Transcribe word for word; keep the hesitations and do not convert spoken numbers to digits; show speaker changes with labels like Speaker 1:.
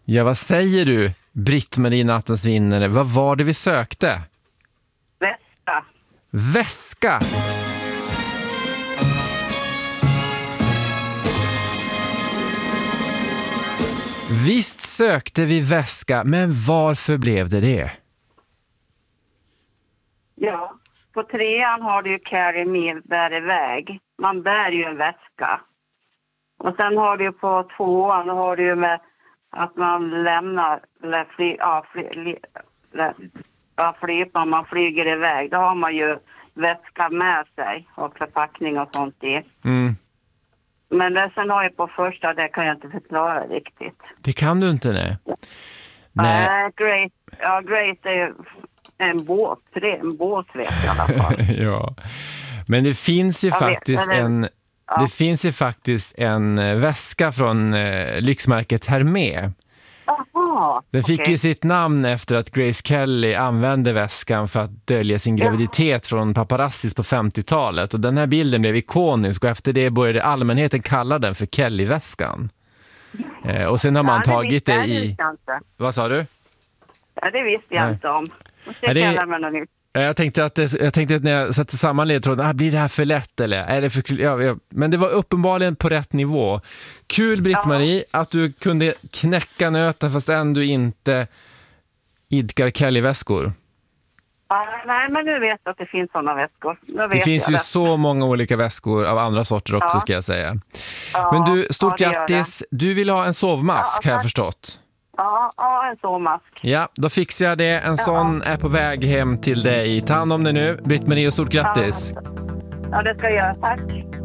Speaker 1: Ja, vad säger du, Britt-Marie, nattens vinnare? Vad var det vi sökte?
Speaker 2: Väska.
Speaker 1: Väska! Visst sökte vi väska, men varför blev det det?
Speaker 2: Ja, på trean har du ju carry me, bär iväg. Man bär ju en väska. Och sen har du på tvåan har du ju med att man lämnar, eller fly, ja, fly, li, ja, flyger, man flyger iväg. Då har man ju väska med sig och förpackning och sånt i.
Speaker 1: Mm.
Speaker 2: Men det, sen har jag på första, det kan jag inte förklara riktigt.
Speaker 1: Det kan du inte, nej.
Speaker 2: Nej. Äh, Great, ja, Great är ju en båt, det är en båt vet jag i alla fall.
Speaker 1: Ja. Men det finns ju
Speaker 2: jag
Speaker 1: faktiskt
Speaker 2: vet,
Speaker 1: en
Speaker 2: ja.
Speaker 1: det finns ju faktiskt en väska från eh, lyxmärket Hermé.
Speaker 2: Aha,
Speaker 1: Den fick
Speaker 2: okay.
Speaker 1: ju sitt namn efter att Grace Kelly använde väskan för att dölja sin graviditet ja. från paparazzis på femtiotalet. Och den här bilden blev ikonisk och efter det började allmänheten kalla den för Kelly-väskan. Eh, och sen har man ja, tagit det, det i... Vad sa du?
Speaker 2: Ja, det visste jag Nej. inte om.
Speaker 1: Ja, det... Jag tänkte att det, jag tänkte att när jag satte samman ledtråden, ah, blir det här för lätt eller är det för ja, ja. Men det var uppenbarligen på rätt nivå. Kul, Britt-Marie, ja. att du kunde knäcka nöten fast ändå inte idkar Kelly-väskor.
Speaker 2: Ja, nej, men nu vet jag att det finns sådana väskor.
Speaker 1: Det finns ju det. så många olika väskor av andra sorter också ja. ska jag säga. Ja, men du, stort ja, grattis. Du vill ha en sovmask ja, har jag förstått.
Speaker 2: Ja, ja, en sovmask.
Speaker 1: Ja, då fixar jag det. En ja. sån är på väg hem till dig. Ta hand om det nu, Britt-Marie, och stort grattis.
Speaker 2: Ja, det ska jag göra. Tack.